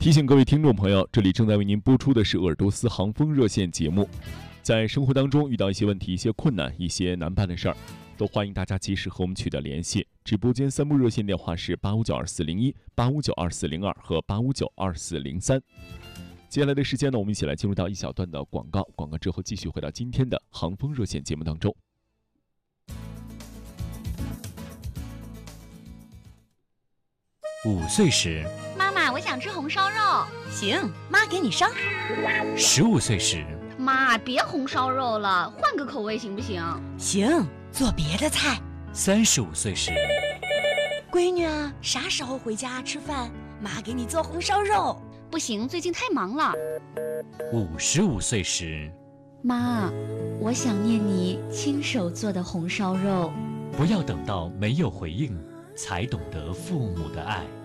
提醒各位听众朋友，这里正在为您播出的是鄂尔多斯航风热线节目。在生活当中遇到一些问题、一些困难、一些难办的事儿，都欢迎大家及时和我们取得联系。直播间3部热线电话是8592401、8592402和8592403。接下来的时间呢，我们一起来进入到一小段的广告，广告之后继续回到今天的航风热线节目当中。 5岁时， 妈妈，我想吃红烧肉。 行，妈给你烧。 15岁时， 妈，别红烧肉了，换个口味行不行？ 行，做别的菜。 35岁时， 闺女啊，啥时候回家吃饭？妈给你做红烧肉。 不行，最近太忙了。 55岁时， 妈，我想念你亲手做的红烧肉。 不要等到没有回应，才懂得父母的爱。